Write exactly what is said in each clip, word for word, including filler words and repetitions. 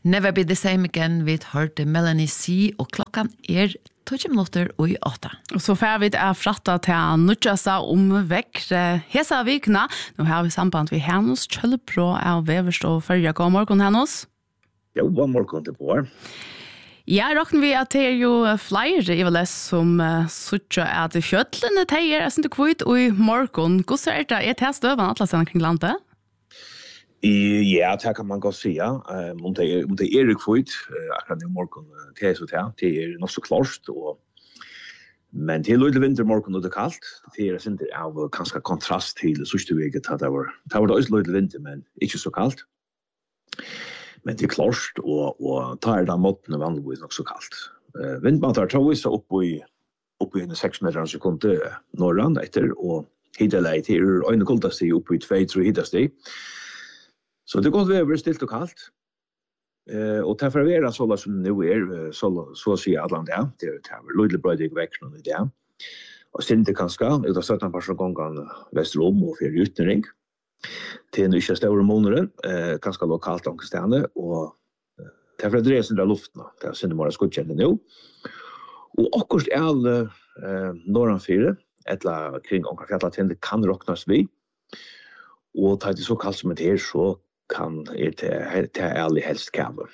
Never Be The Same Again, vi hørte Melanie C, og klokkan er tolv minutter og i åtta. Og så får vi er fratta til nødjasta om vekk hesa vikna. Nå har vi samband med Hennos Kjøllepro av Veverst og Førja. God morgen, Hennos. Ja, god morgen til på. Ja, råkner vi at det er jo flere i Valles som uh, suttje at kjøtlene teier er sint kvitt og i morgen. Hvordan er det? Er det støven alle stedene kring landet? Ja, det kan man godt si. Ja. Um, om, det er, om det er kvitt, uh, akkurat i morgen, det er så til. Det er nok så klart. Og, men det er litt vintermorgen og det er kaldt. Det er sint av kanskje kontrast til sørste veget. Det var det var også litt vinter, men ikke så kaldt. Men det er klart, og, og tar den måten vanligvis nok så kaldt. Uh, Vindmatar tar vi seg opp i, opp i seks meter sekunder norran etter, og hittileit er øyne kuldast i opp i to tre hittilast i. Så det går vever stilt og kaldt. Uh, og til for å være sånn som nå er, så, så å si alle det, det er til løydelig brøydig vekk noen i det. Og sinte kanskje, ut av sytten person gongene Vesterom og fyrir utenring. Det er ikke større måneder, eh, ganske lokalt omkringstående, og eh, det er for å dreie sin av luften, det er sinne måneder skudkjente nå. Og akkurat er alle eh, norranfire, etla kring omkringfjallatende, kan råknes vi, og tar det så kaldt som det er, så kan det til ærlig helst kave.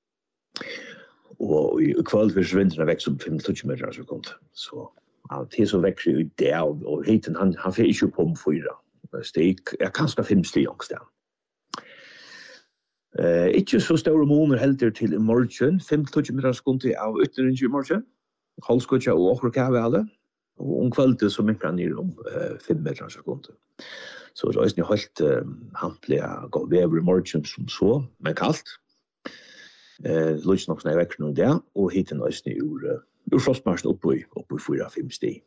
Og i kveld vil vinteren vekse om fem til tjue meter sekund, så ja, det er så vekser jo det, og hiten, han, han får ikke på om fyra. Stig, jeg kanskje fem stig ångsted. Uh, ikke så store måneder helder til i morgen, fem til tjue meter sekunder av ytterringe i morgen, halvskutja og okkur kave alle, og om kveldet så mykker han ned om uh, fem meter sekunder. Så det er også helt uh, hantlig å gå vever i morgen som så, men kaldt. Uh, Lys nok snakk vekk noe det, og hiten er også ur, uh, ur frostmarsjen oppe i, oppe i fyra fem stig.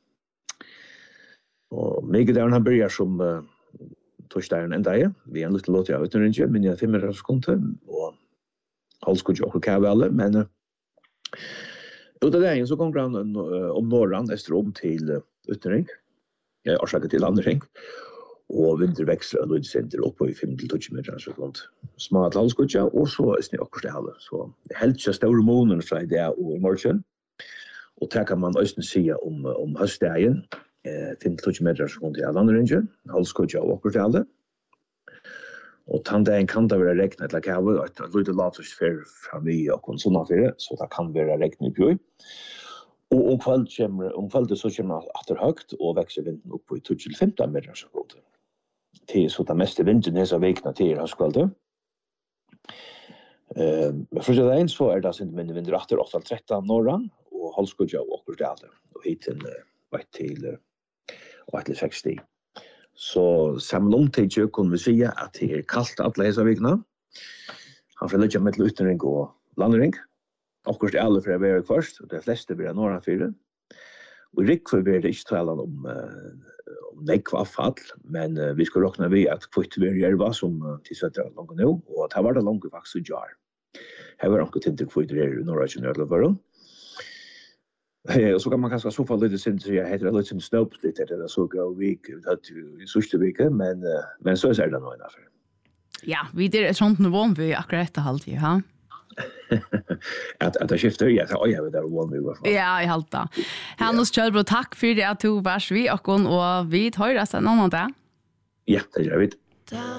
Og meg der han börjar som uh, torsdagen enda jeg. Vi er en liten låt av utenringer, men jeg er fem sekunder, og halvskudje og kave alle, men uh, ut av det så kommer han uh, om norran, Esterom til uh, utenring, jeg har sagt til andring, og vintervekster og lydsenter oppe i fem til tjue meter sekund. Smalt halvskudje, og så er snitt akkurat det alle. Så det er helt ikke store måneder fra i det og i morgen, og det kan man også si om, om høstdagen, Eh, fem til tjue meter sekund til alle andre, halvskudja og okkur til alle. Og tandagen kan det være regnet eller kave, at det lyder latest fer fra vi og konsona fyrir, så det kan være regnet i bjøy. Og om kveldet kommer, om kveldet så kommer det atter høgt, og vekser vinden opp i tolv til femten meter sekund. Det er så det meste vinden hese vekna til høstkveldet. Eh, men for dagen så er det sin mindre vinder atter åtte til tretton norran, og halvskudja og okkur til alle. Og hiten veit til og etter seksti. Så sammen omtidje kunne vi si at det er kaldt alle hese vikna. Han får lykke med til utenring og landring. Akkurat alle for å være først, og de fleste blir norranfire. Og i Rikve blir det ikke tale om, uh, om nekva avfall, men uh, vi skal råkne vi at kvitt vi gjerva som uh, tilsetter langt nå, og at her var det langt faktisk i jar. Her var det ikke kvitt vi i norranfire nødvendig. Och så kan man kanske så få lite sen så jag heter lite som snopes lite det så gå week att i sista veckan men men så är det nog ungefär. Ja, vi det är sånt nivå vi akkurat det halt ju, ha. Att att skifta ja, så jag vet det var vi var. Ja, i halta. Hennos Kjølbro, takk for det at du var vi och och vi hörs en annan dag. Ja, det gör vi.